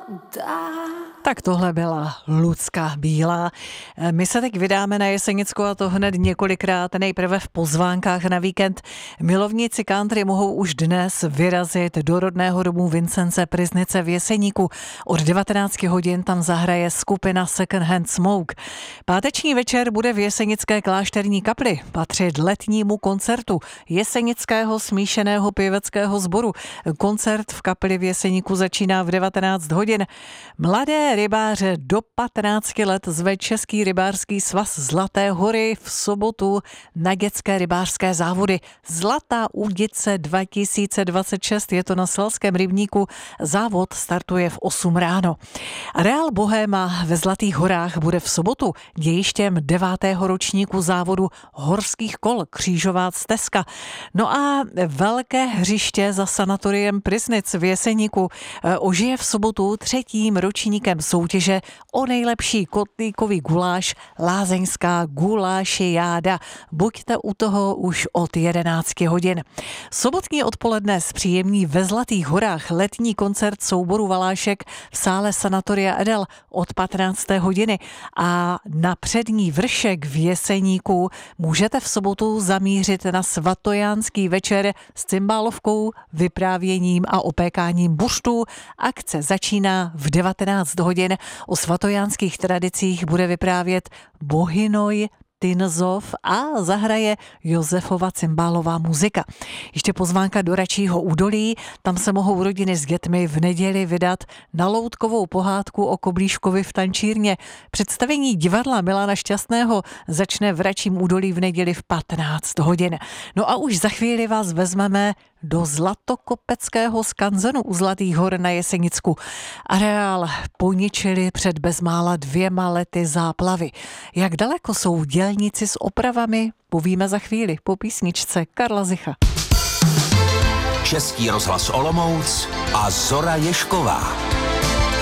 Tak tohle byla Lucka Bílá. My se teď vydáme na Jesenicku a to hned několikrát, nejprve v pozvánkách na víkend. Milovníci country mohou už dnes vyrazit do rodného domu Vincence Pryznice v Jeseníku. Od 19 hodin tam zahraje skupina Second Hand Smoke. Páteční večer bude v Jesenické klášterní kapli patřit letnímu koncertu Jesenického smíšeného pěveckého sboru. Koncert v kapli v Jeseníku začíná v 19 hodin. Mladé rybáře do 15 let zve Český rybářský svaz Zlaté hory v sobotu na dětské rybářské závody. Zlatá údice 2026, je to na Selském rybníku. Závod startuje v 8 ráno. Real Bohéma ve Zlatých horách bude v sobotu dějištěm 9. ročníku závodu horských kol Křížová stezka. No a velké hřiště za sanatoriem Pryznic v Jeseníku ožije v sobotu 3. ročníkem soutěže o nejlepší kotlíkový guláš Lázeňská gulášiáda. Buďte u toho už od 11 hodin. Sobotní odpoledne zpříjemní ve Zlatých horách letní koncert souboru Valášek v sále sanatoria Edel od 15. hodiny a na přední vršek v Jeseníku můžete v sobotu zamířit na svatojánský večer s cymbálovkou, vyprávěním a opékáním buštů. Akce začíná v 19 hodin. O svatojánských tradicích bude vyprávět Bohinoj Tinzov a zahraje Josefova cymbálová muzika. Ještě pozvánka do Račího údolí, tam se mohou rodiny s dětmi v neděli vydat na loutkovou pohádku o Koblíškovi v tančírně. Představení divadla Milana Šťastného začne v Račím údolí v neděli v 15 hodin. No a už za chvíli vás vezmeme do Zlatokopeckého skanzenu u Zlatých hor na Jesenicku. Areál poničili před bezmála 2 lety záplavy. Jak daleko jsou dělníci s opravami, povíme za chvíli po písničce Karla Zicha. Český rozhlas Olomouc a Zora Ježková.